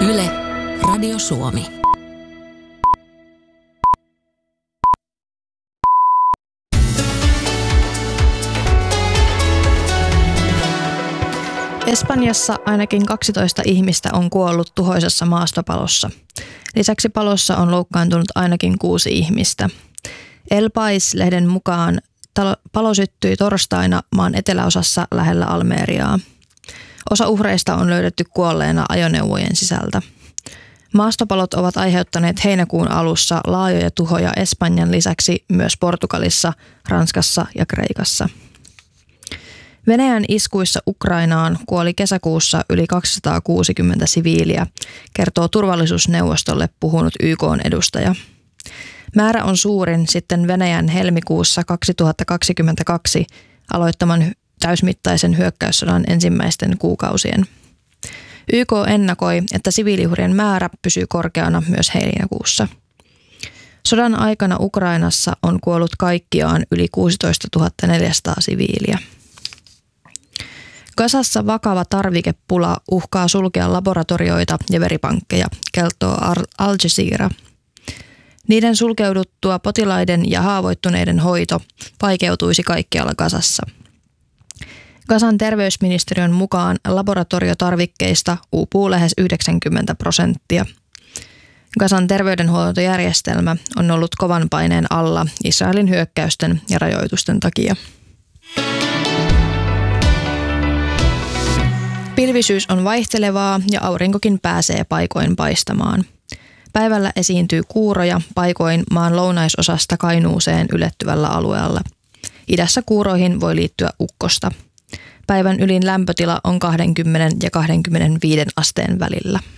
Yle, Radio Suomi. Espanjassa ainakin 12 ihmistä on kuollut tuhoisessa maastopalossa. Lisäksi palossa on loukkaantunut ainakin 6 ihmistä. El País-lehden mukaan palo syttyi torstaina maan eteläosassa lähellä Almeriaa. Osa uhreista on löydetty kuolleena ajoneuvojen sisältä. Maastopalot ovat aiheuttaneet heinäkuun alussa laajoja tuhoja Espanjan lisäksi myös Portugalissa, Ranskassa ja Kreikassa. Venäjän iskuissa Ukrainaan kuoli kesäkuussa yli 260 siviiliä, kertoo turvallisuusneuvostolle puhunut YK:n edustaja. Määrä on suurin sitten Venäjän helmikuussa 2022 aloittaman täysmittaisen hyökkäyssodan ensimmäisten kuukausien. YK ennakoi, että siviiliuhrien määrä pysyy korkeana myös heinäkuussa. Sodan aikana Ukrainassa on kuollut kaikkiaan yli 16 400 siviiliä. Gazassa vakava tarvikepula uhkaa sulkea laboratorioita ja veripankkeja, kertoo Al Jazeera. Niiden sulkeuduttua potilaiden ja haavoittuneiden hoito vaikeutuisi kaikkialla Gazassa. Gazan terveysministeriön mukaan laboratoriotarvikkeista uupuu lähes 90%. Gazan terveydenhuoltojärjestelmä on ollut kovan paineen alla Israelin hyökkäysten ja rajoitusten takia. Pilvisyys on vaihtelevaa ja aurinkokin pääsee paikoin paistamaan. Päivällä esiintyy kuuroja paikoin maan lounaisosasta Kainuuseen ylettyvällä alueella. Idässä kuuroihin voi liittyä ukkosta. Päivän ylin lämpötila on 20 ja 25 asteen välillä.